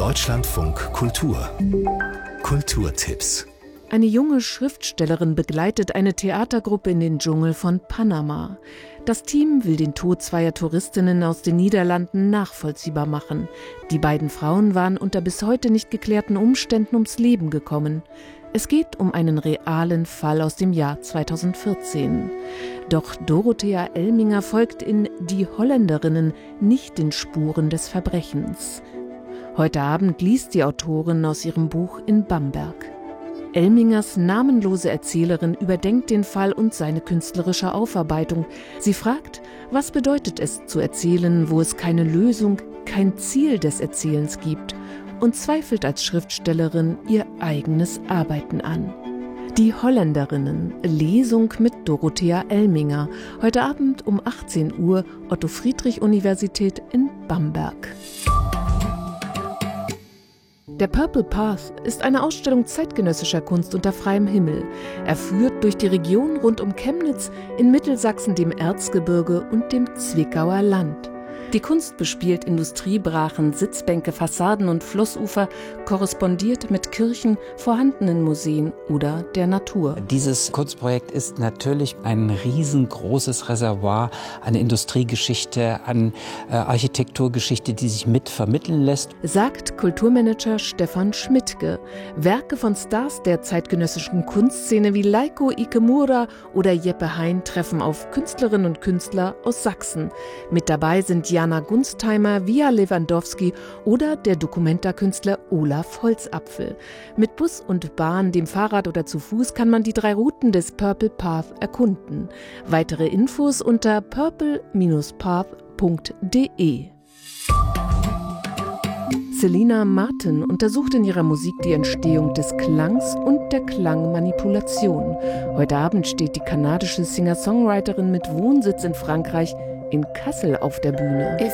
Deutschlandfunk Kultur. Kulturtipps. Eine junge Schriftstellerin begleitet eine Theatergruppe in den Dschungel von Panama. Das Team will den Tod zweier Touristinnen aus den Niederlanden nachvollziehbar machen. Die beiden Frauen waren unter bis heute nicht geklärten Umständen ums Leben gekommen. Es geht um einen realen Fall aus dem Jahr 2014. Doch Dorothea Elminger folgt in Die Holländerinnen nicht den Spuren des Verbrechens. Heute Abend liest die Autorin aus ihrem Buch in Bamberg. Elmingers namenlose Erzählerin überdenkt den Fall und seine künstlerische Aufarbeitung. Sie fragt, was bedeutet es zu erzählen, wo es keine Lösung, kein Ziel des Erzählens gibt, und zweifelt als Schriftstellerin ihr eigenes Arbeiten an. Die Holländerinnen, Lesung mit Dorothea Elminger, heute Abend um 18 Uhr, Otto-Friedrich-Universität in Bamberg. Der Purple Path ist eine Ausstellung zeitgenössischer Kunst unter freiem Himmel. Er führt durch die Region rund um Chemnitz, in Mittelsachsen, dem Erzgebirge und dem Zwickauer Land. Die Kunst bespielt Industriebrachen, Sitzbänke, Fassaden und Flussufer, korrespondiert mit Kirchen, vorhandenen Museen oder der Natur. Dieses Kunstprojekt ist natürlich ein riesengroßes Reservoir an Industriegeschichte, an Architekturgeschichte, die sich mit vermitteln lässt. Sagt Kulturmanager Stefan Schmidtke. Werke von Stars der zeitgenössischen Kunstszene wie Leiko Ikemura oder Jeppe Hein treffen auf Künstlerinnen und Künstler aus Sachsen. Mit dabei sind Jana Gunstheimer, Via Lewandowski oder der Dokumentarkünstler Olaf Holzapfel. Mit Bus und Bahn, dem Fahrrad oder zu Fuß kann man die 3 Routen des Purple Path erkunden. Weitere Infos unter purple-path.de. Selina Martin untersucht in ihrer Musik die Entstehung des Klangs und der Klangmanipulation. Heute Abend steht die kanadische Singer-Songwriterin mit Wohnsitz in Frankreich in Kassel auf der Bühne. If